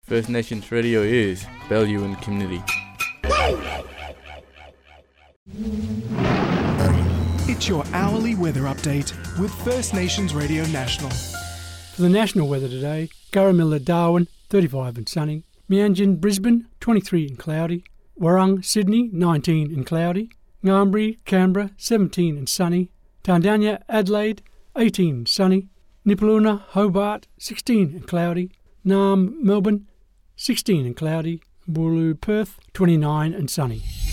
First Nations Radio is Bellew Community. It's your hourly weather update with First Nations Radio National. For the national weather today, Garramilla, Darwin, 35 and sunny. Meanjin, Brisbane, 23 and cloudy. Warrung, Sydney, 19 and cloudy. Ngambri, Canberra, 17 and sunny. Tandanya, Adelaide, 18 and sunny. Nipaluna, Hobart, 16 and cloudy. Naarm, Melbourne, 16 and cloudy. Wooroloo, Perth, 29 and sunny.